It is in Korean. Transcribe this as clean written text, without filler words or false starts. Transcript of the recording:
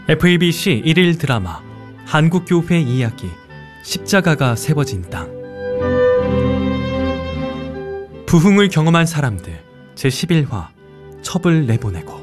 FEBC 1일 드라마 한국교회 이야기 십자가가 세워진 땅. 부흥을 경험한 사람들 제11화 첩을 내보내고.